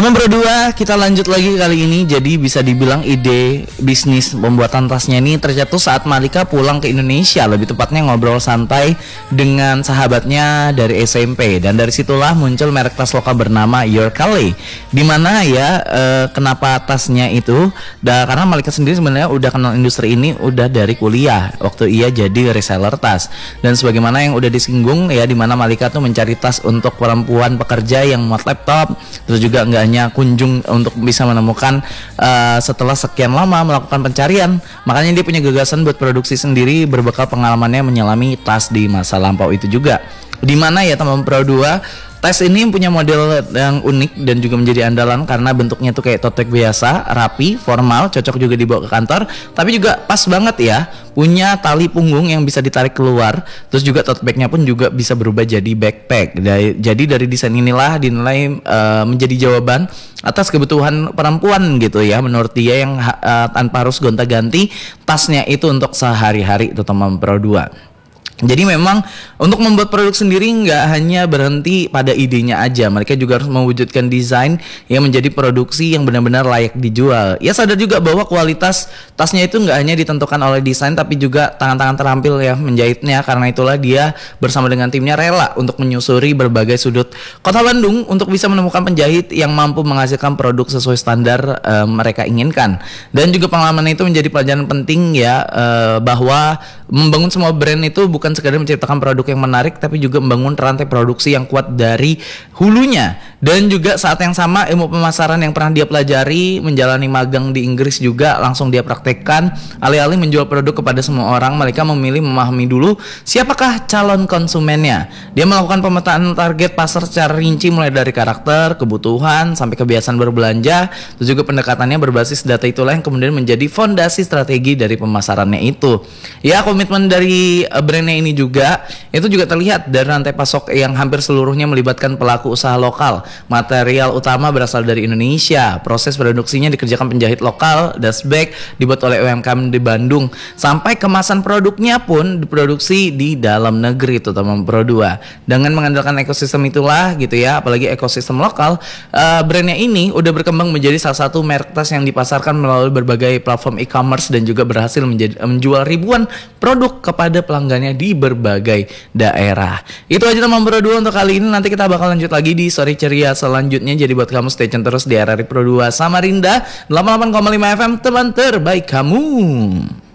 Teman berdua, kita lanjut lagi kali ini. Jadi bisa dibilang ide bisnis pembuatan tasnya ini tercetus saat Malika pulang ke Indonesia. Lebih tepatnya ngobrol santai dengan sahabatnya dari SMP. Dan dari situlah muncul merek tas lokal bernama Your Kali. Dimana ya, kenapa tasnya itu? Karena Malika sendiri sebenarnya udah kenal industri ini udah dari kuliah. Waktu ia jadi reseller tas. Dan sebagaimana yang udah disinggung ya, dimana Malika tuh mencari tas untuk perempuan pekerja yang muat laptop. Terus juga nggak hanya kunjung untuk bisa menemukan setelah sekian lama melakukan pencarian, makanya dia punya gagasan buat produksi sendiri berbekal pengalamannya menyelami tas di masa lampau itu juga. Dimana ya teman Pro 2, tas ini punya model yang unik dan juga menjadi andalan karena bentuknya tuh kayak tote bag biasa, rapi, formal, cocok juga dibawa ke kantor, tapi juga pas banget ya, punya tali punggung yang bisa ditarik keluar. Terus juga tote bagnya pun juga bisa berubah jadi backpack. Jadi dari desain inilah dinilai menjadi jawaban atas kebutuhan perempuan gitu ya, menurut dia yang tanpa harus gonta-ganti tasnya itu untuk sehari-hari itu teman Pro 2. Jadi memang untuk membuat produk sendiri nggak hanya berhenti pada idenya aja, mereka juga harus mewujudkan desain yang menjadi produksi yang benar-benar layak dijual. Ya sadar juga bahwa kualitas tasnya itu nggak hanya ditentukan oleh desain, tapi juga tangan-tangan terampil ya menjahitnya. Karena itulah dia bersama dengan timnya rela untuk menyusuri berbagai sudut kota Bandung untuk bisa menemukan penjahit yang mampu menghasilkan produk sesuai standar mereka inginkan. Dan juga pengalaman itu menjadi pelajaran penting ya, bahwa membangun semua brand itu bukan sekadar menciptakan produk yang menarik, tapi juga membangun rantai produksi yang kuat dari hulunya. Dan juga saat yang sama ilmu pemasaran yang pernah dia pelajari, menjalani magang di Inggris juga langsung dia praktekkan. Alih-alih menjual produk kepada semua orang, mereka memilih memahami dulu siapakah calon konsumennya. Dia melakukan pemetaan target pasar secara rinci, mulai dari karakter, kebutuhan, sampai kebiasaan berbelanja. Terus juga pendekatannya berbasis data, itulah yang kemudian menjadi fondasi strategi dari pemasarannya itu. Ya, komitmen dari brandnya ini juga itu juga terlihat dari rantai pasok yang hampir seluruhnya melibatkan pelaku usaha lokal. Material utama berasal dari Indonesia, proses produksinya dikerjakan penjahit lokal, dust bag dibuat oleh UMKM di Bandung, sampai kemasan produknya pun diproduksi di dalam negeri itu teman Pro 2. Dengan mengandalkan ekosistem itulah gitu ya, apalagi ekosistem lokal, brandnya ini udah berkembang menjadi salah satu merek tas yang dipasarkan melalui berbagai platform e-commerce dan juga berhasil menjual ribuan produk kepada pelanggannya di berbagai daerah. Itu aja teman Pro 2 untuk kali ini. Nanti kita bakal lanjut lagi di Sore Ceria selanjutnya. Jadi buat kamu stay tune terus di RRI Pro 2 Samarinda 88,5 FM, teman terbaik kamu.